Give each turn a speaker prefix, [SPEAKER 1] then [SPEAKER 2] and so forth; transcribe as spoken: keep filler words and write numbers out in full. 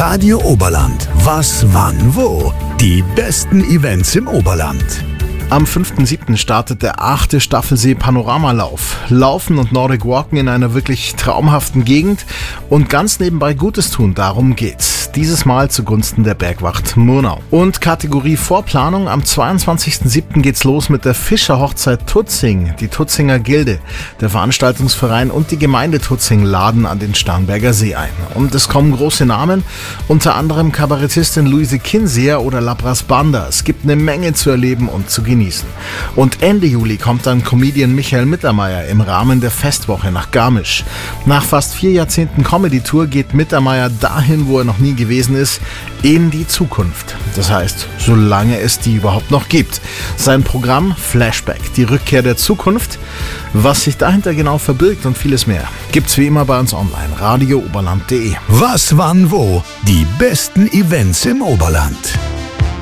[SPEAKER 1] Radio Oberland. Was, wann, wo? Die besten Events im Oberland.
[SPEAKER 2] Am fünften siebten startet der achte Staffelsee Panoramalauf. Laufen und Nordic Walken in einer wirklich traumhaften Gegend und ganz nebenbei Gutes tun, darum geht's. Dieses Mal zugunsten der Bergwacht Murnau. Und Kategorie Vorplanung, am zweiundzwanzigsten siebten geht's los mit der Fischerhochzeit Tutzing. Die Tutzinger Gilde, der Veranstaltungsverein und die Gemeinde Tutzing laden an den Starnberger See ein. Und es kommen große Namen, unter anderem Kabarettistin Luise Kinseer oder Labras Banda. Es gibt eine Menge zu erleben und zu genießen. Und Ende Juli kommt dann Comedian Michael Mittermeier im Rahmen der Festwoche nach Garmisch. Nach fast vier Jahrzehnten Comedy-Tour geht Mittermeier dahin, wo er noch nie gewesen ist, in die Zukunft. Das heißt, solange es die überhaupt noch gibt. Sein Programm Flashback, die Rückkehr der Zukunft, was sich dahinter genau verbirgt und vieles mehr, gibt's wie immer bei uns online, radio oberland punkt de.
[SPEAKER 1] Was, wann, wo? Die besten Events im Oberland.